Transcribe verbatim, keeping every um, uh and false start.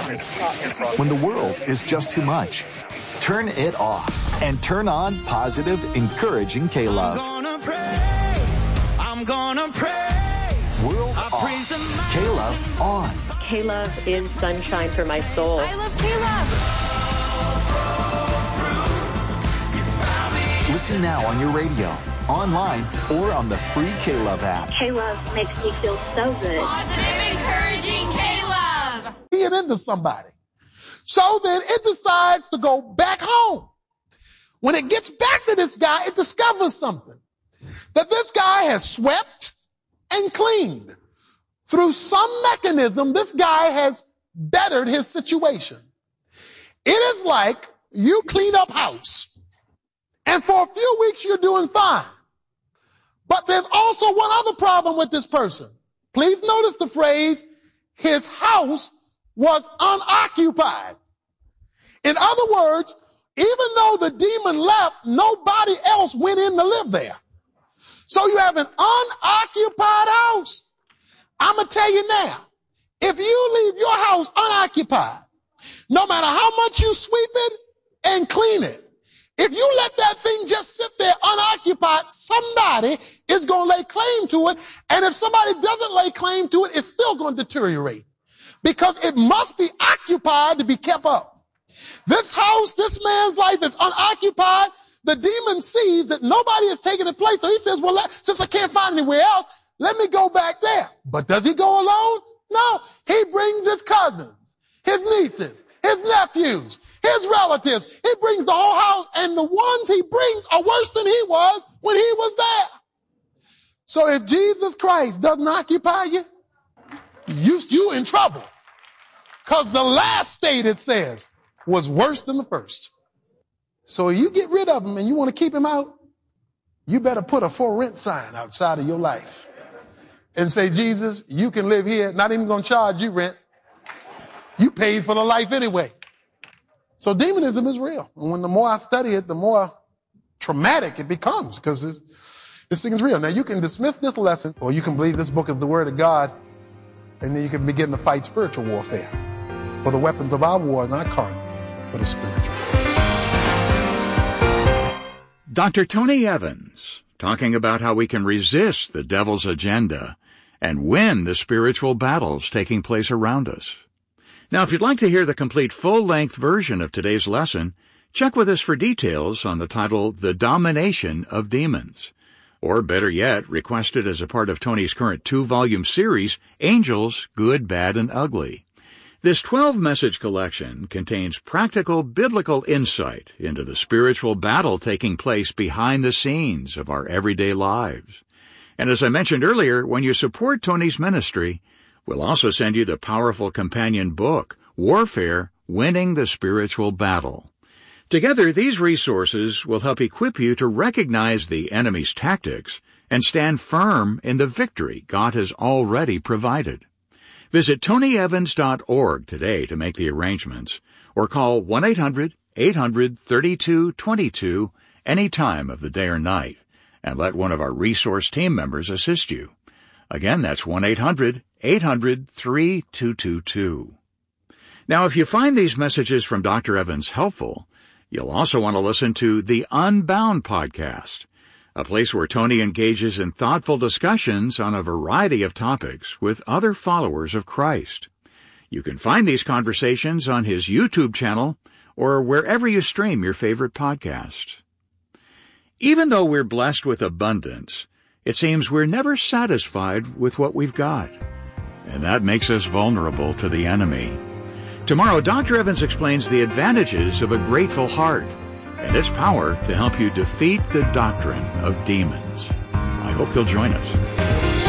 When the world is just too much, turn it off and turn on positive, encouraging K-Love. I'm gonna praise, I'm gonna praise. World I off, K-Love on. K-Love is sunshine for my soul. I love K-Love. Listen now on your radio, online, or on the free K-Love app. K-Love makes me feel so good. Positive, encouraging K-Love. Get into somebody. So then it decides to go back home. When it gets back to this guy, it discovers something. That this guy has swept and cleaned. Through some mechanism, this guy has bettered his situation. It is like you clean up house. And for a few weeks, you're doing fine. But there's also one other problem with this person. Please notice the phrase, his house was unoccupied. In other words, even though the demon left, nobody else went in to live there. So you have an unoccupied house. I'm going to tell you now, if you leave your house unoccupied, no matter how much you sweep it and clean it, if you let that thing just sit there unoccupied, somebody is going to lay claim to it. And if somebody doesn't lay claim to it, it's still going to deteriorate because it must be occupied to be kept up. This house, this man's life is unoccupied. The demon sees that nobody is taking its place. So he says, well, since I can't find anywhere else, let me go back there. But does he go alone? No. He brings his cousins, his nieces, his nephews, his relatives. He brings the whole house, and the ones he brings are worse than he was when he was there. So if Jesus Christ doesn't occupy you, you, you in trouble. Because the last state, it says, was worse than the first. So you get rid of him and you want to keep him out, you better put a for rent sign outside of your life and say, Jesus, you can live here, not even going to charge you rent. You paid for the life anyway. So demonism is real. And when the more I study it, the more traumatic it becomes because this thing is real. Now you can dismiss this lesson or you can believe this book is the word of God and then you can begin to fight spiritual warfare. For the weapons of our war are not carnal, but are spiritual. Doctor Tony Evans, talking about how we can resist the devil's agenda and win the spiritual battles taking place around us. Now, if you'd like to hear the complete full-length version of today's lesson, check with us for details on the title, The Domination of Demons. Or better yet, request it as a part of Tony's current two-volume series, Angels, Good, Bad, and Ugly. This twelve-message collection contains practical biblical insight into the spiritual battle taking place behind the scenes of our everyday lives. And as I mentioned earlier, when you support Tony's ministry, we'll also send you the powerful companion book, Warfare, Winning the Spiritual Battle. Together, these resources will help equip you to recognize the enemy's tactics and stand firm in the victory God has already provided. Visit tony evans dot org today to make the arrangements, or call one eight hundred eight hundred thirty-two twenty-two any time of the day or night, and let one of our resource team members assist you. Again, that's one eight hundred eight hundred thirty-two twenty-two. Now, if you find these messages from Doctor Evans helpful, you'll also want to listen to the Unbound podcast, a place where Tony engages in thoughtful discussions on a variety of topics with other followers of Christ. You can find these conversations on his YouTube channel or wherever you stream your favorite podcasts. Even though we're blessed with abundance, it seems we're never satisfied with what we've got, and that makes us vulnerable to the enemy. Tomorrow, Doctor Evans explains the advantages of a grateful heart and its power to help you defeat the doctrine of demons. I hope you'll join us.